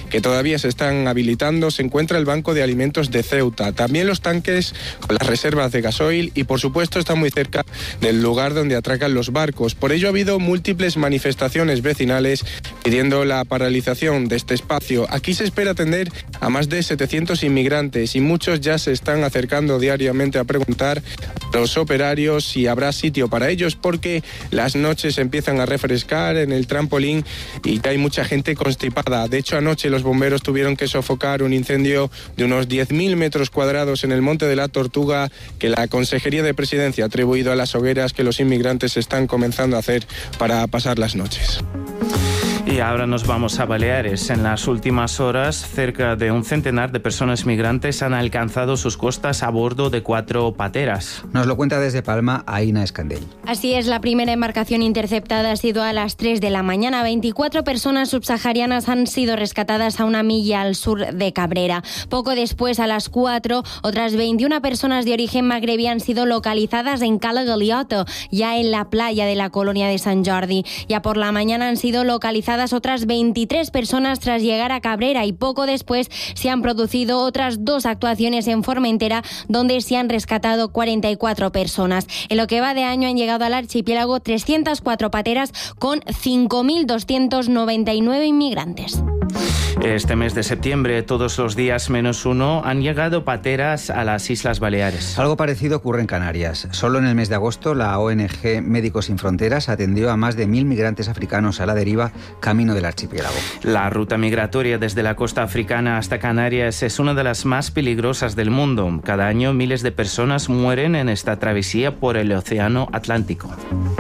que todavía se están habilitando, se encuentra el Banco de Alimentos de Ceuta. También los tanques con las reservas de gasoil y, por supuesto, está muy cerca del lugar donde atracan los barcos. Por ello ha habido múltiples manifestaciones vecinales pidiendo la paralización de este espacio. Aquí se espera atender a más de 700 inmigrantes y muchos ya se están acercando diariamente a preguntar a los operarios si habrá sitio para ellos, porque las noches empiezan a refrescar en el trampolín y hay mucha gente constipada. De hecho, anoche los bomberos tuvieron que sofocar un incendio de unos 10.000 metros cuadrados en el Monte de la Tortuga, que la Consejería de Presidencia ha atribuido a las hogueras que los inmigrantes están comenzando a hacer para pasar las noches. Y ahora nos vamos a Baleares. En las últimas horas, cerca de un centenar de personas migrantes han alcanzado sus costas a bordo de 4 pateras. Nos lo cuenta desde Palma Aina Escandell. Así es, la primera embarcación interceptada ha sido a las 3 de la mañana. 24 personas subsaharianas han sido rescatadas a 1 milla al sur de Cabrera. Poco después, a las 4, otras 21 personas de origen magrebí han sido localizadas en Cala Galiota, ya en la playa de la colonia de Sant Jordi. Ya por la mañana han sido localizadas otras 23 personas tras llegar a Cabrera, y poco después se han producido otras 2 actuaciones en Formentera, donde se han rescatado 44 personas. En lo que va de año han llegado al archipiélago 304 pateras con 5.299 inmigrantes. Este mes de septiembre, todos los días menos uno, han llegado pateras a las Islas Baleares. Algo parecido ocurre en Canarias. Solo en el mes de agosto, la ONG Médicos Sin Fronteras atendió a más de 1.000 migrantes africanos a la deriva camino del archipiélago. La ruta migratoria desde la costa africana hasta Canarias es una de las más peligrosas del mundo. Cada año miles de personas mueren en esta travesía por el Océano Atlántico.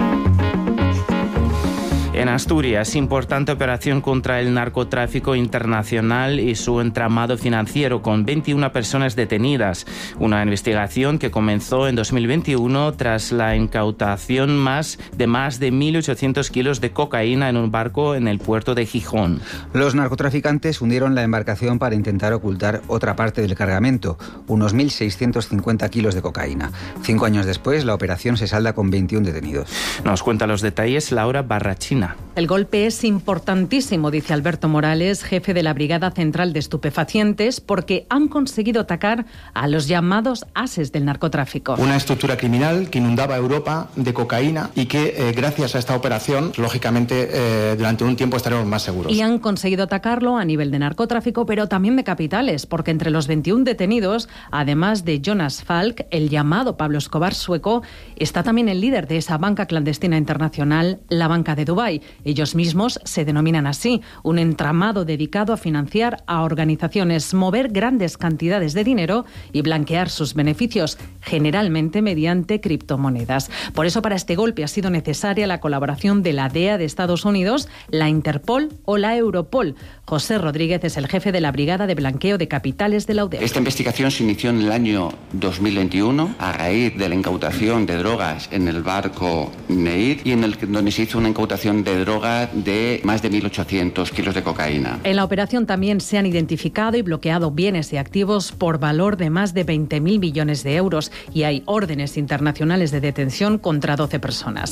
En Asturias, importante operación contra el narcotráfico internacional y su entramado financiero, con 21 personas detenidas. Una investigación que comenzó en 2021 tras la incautación de más de 1.800 kilos de cocaína en un barco en el puerto de Gijón. Los narcotraficantes hundieron la embarcación para intentar ocultar otra parte del cargamento, unos 1.650 kilos de cocaína. 5 años después, la operación se salda con 21 detenidos. Nos cuenta los detalles Laura Barrachina. El golpe es importantísimo, dice Alberto Morales, jefe de la Brigada Central de Estupefacientes, porque han conseguido atacar a los llamados ases del narcotráfico. Una estructura criminal que inundaba Europa de cocaína y que, gracias a esta operación, lógicamente, durante un tiempo estaremos más seguros. Y han conseguido atacarlo a nivel de narcotráfico, pero también de capitales, porque entre los 21 detenidos, además de Jonas Falk, el llamado Pablo Escobar sueco, está también el líder de esa banca clandestina internacional, la Banca de Dubái. Ellos mismos se denominan así, un entramado dedicado a financiar a organizaciones, mover grandes cantidades de dinero y blanquear sus beneficios, generalmente mediante criptomonedas. Por eso, para este golpe ha sido necesaria la colaboración de la DEA de Estados Unidos, la Interpol o la Europol. José Rodríguez es el jefe de la Brigada de Blanqueo de Capitales de la UDEF. Esta investigación se inició en el año 2021 a raíz de la incautación de drogas en el barco Neir y donde se hizo una incautación de droga de más de 1.800 kilos de cocaína. En la operación también se han identificado y bloqueado bienes y activos por valor de más de 20.000 millones de euros y hay órdenes internacionales de detención contra 12 personas.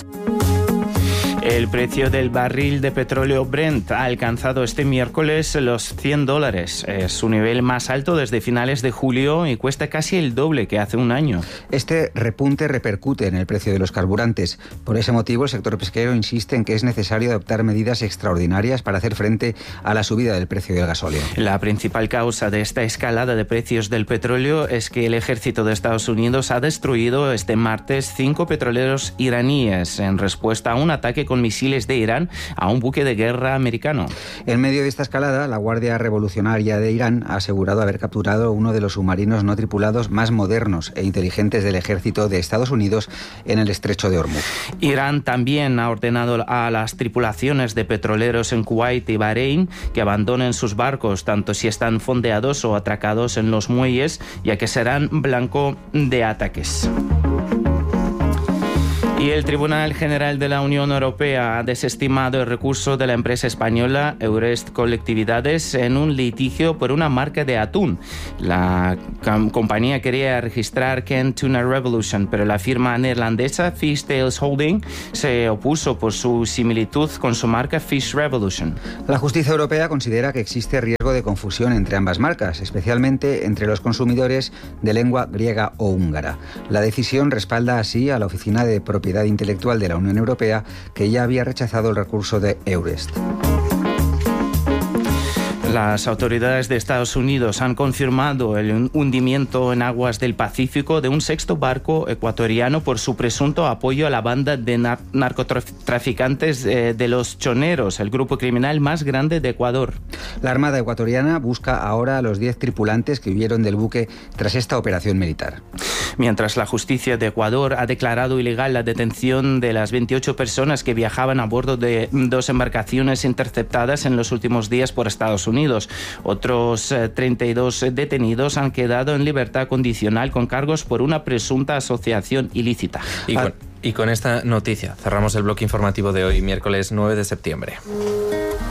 El precio del barril de petróleo Brent ha alcanzado este miércoles los $100. Es su nivel más alto desde finales de julio y cuesta casi el doble que hace un año. Este repunte repercute en el precio de los carburantes. Por ese motivo, el sector pesquero insiste en que es necesario adoptar medidas extraordinarias para hacer frente a la subida del precio del gasóleo. La principal causa de esta escalada de precios del petróleo es que el ejército de Estados Unidos ha destruido este martes 5 petroleros iraníes en respuesta a un ataque con misiles de Irán a un buque de guerra americano. En medio de esta escalada, la Guardia Revolucionaria de Irán ha asegurado haber capturado uno de los submarinos no tripulados más modernos e inteligentes del ejército de Estados Unidos en el estrecho de Hormuz. Irán también ha ordenado a las tripulaciones de petroleros en Kuwait y Bahrein que abandonen sus barcos, tanto si están fondeados o atracados en los muelles, ya que serán blanco de ataques. Y el Tribunal General de la Unión Europea ha desestimado el recurso de la empresa española Eurest Colectividades en un litigio por una marca de atún. La compañía quería registrar Ken Tuna Revolution, pero la firma neerlandesa Fish Tales Holding se opuso por su similitud con su marca Fish Revolution. La justicia europea considera que existe riesgo de confusión entre ambas marcas, especialmente entre los consumidores de lengua griega o húngara. La decisión respalda así a la Oficina de Propiedad Intelectual de la Unión Europea, que ya había rechazado el recurso de Eurest. Las autoridades de Estados Unidos han confirmado el hundimiento en aguas del Pacífico de un sexto barco ecuatoriano por su presunto apoyo a la banda de narcotraficantes de los Choneros, el grupo criminal más grande de Ecuador. La Armada ecuatoriana busca ahora a los 10 tripulantes que huyeron del buque tras esta operación militar. Mientras la justicia de Ecuador ha declarado ilegal la detención de las 28 personas que viajaban a bordo de 2 embarcaciones interceptadas en los últimos días por Estados Unidos. Otros 32 detenidos han quedado en libertad condicional con cargos por una presunta asociación ilícita. Y con esta noticia cerramos el bloque informativo de hoy, miércoles 9 de septiembre.